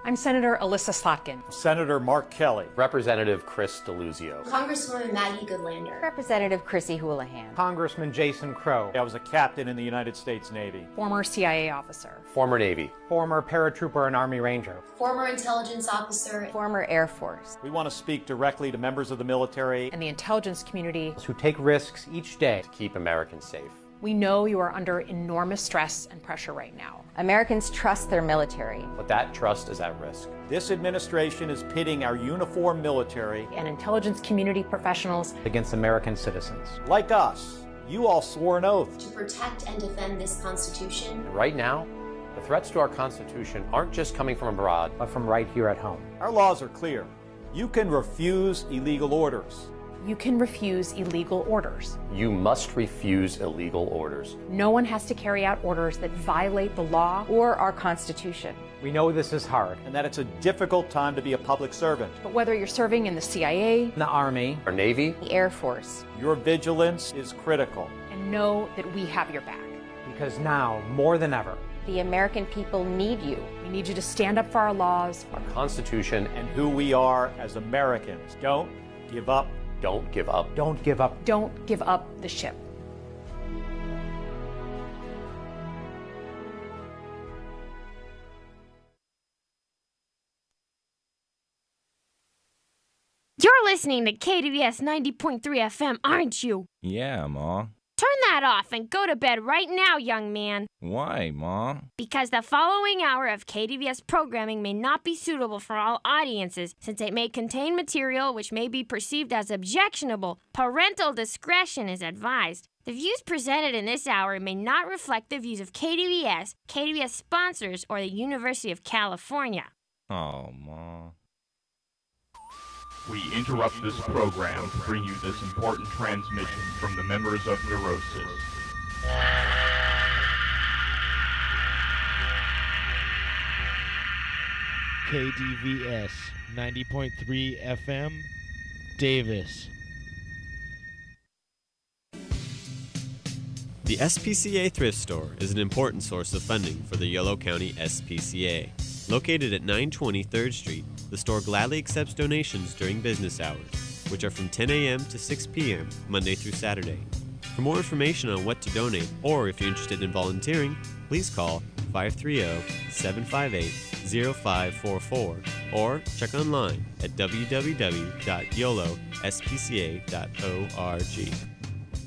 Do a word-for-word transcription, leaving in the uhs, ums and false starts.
I'm Senator Alyssa Slotkin. Senator Mark Kelly. Representative Chris Deluzio. Congresswoman Maggie Goodlander. Representative Chrissy Houlihan. Congressman Jason Crow. I was a captain in the United States Navy. Former C I A officer. Former Navy. Former paratrooper and Army Ranger. Former intelligence officer. Former Air Force. We want to speak directly to members of the military and the intelligence community who take risks each day to keep Americans safe. We know you are under enormous stress and pressure right now. Americans trust their military. But that trust is at risk. This administration is pitting our uniformed military and intelligence community professionals against American citizens. Like us. You all swore an oath to protect and defend this Constitution. And right now, the threats to our Constitution aren't just coming from abroad, but from right here at home. Our laws are clear. You can refuse illegal orders. You can refuse illegal orders. You must refuse illegal orders. No one has to carry out orders that violate the law or our Constitution. We know this is hard and that it's a difficult time to be a public servant. But whether you're serving in the C I A, the Army, or Navy, the Air Force, your vigilance is critical. And know that we have your back. Because now, more than ever, the American people need you. We need you to stand up for our laws, our Constitution, and who we are as Americans. Don't give up. Don't give up. Don't give up. Don't give up the ship. You're listening to K D V S ninety point three F M, aren't you? Yeah, Ma. Turn that off and go to bed right now, young man. Why, Ma? Because the following hour of K D V S programming may not be suitable for all audiences, since it may contain material which may be perceived as objectionable. Parental discretion is advised. The views presented in this hour may not reflect the views of K D V S, K D V S sponsors, or the University of California. Oh, Ma. We interrupt this program to bring you this important transmission from the members of Neurosis. K D V S ninety point three F M, Davis. The S P C A Thrift Store is an important source of funding for the Yolo County S P C A. Located at nine twenty third Street, the store gladly accepts donations during business hours, which are from ten a.m. to six p.m. Monday through Saturday. For more information on what to donate, or if you're interested in volunteering, please call five three zero, seven five eight, zero five four four or check online at w w w dot yolo s p c a dot org.